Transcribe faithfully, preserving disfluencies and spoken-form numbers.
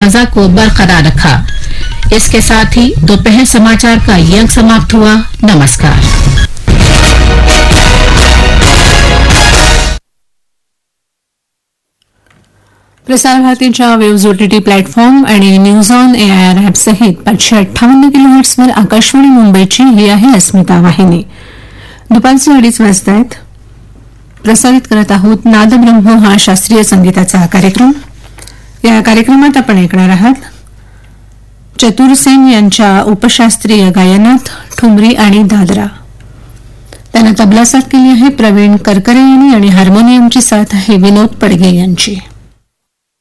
मुआवजा को बरकरार रखा। इसके साथ ही दोपहर समाचार का ये अंक समाप्त हुआ। नमस्कार। प्रसार भारतीच्या वेव्ज ओटीटी प्लॅटफॉर्म आणि न्यूज ऑन एआयआर ॲप सहित पाचशे अठ्ठावन्न किलोहर्ट्सवर आकाशवाणी मुंबईची ही आहे अस्मिता वाहिनी. दुपारचे अडीच वाजतायत. प्रसारित करत आहोत नादब्रह्म हा शास्त्रीय संगीताचा कार्यक्रम. या कार्यक्रमात आपण ऐकणार आहात चतुर सेन यांच्या उपशास्त्रीय गायनात ठुमरी आणि दादरा. त्यांना तबला साथ केली आहे प्रवीण करकरे यांनी आणि हार्मोनियमची साथ आहे विनोद पडगे यांची.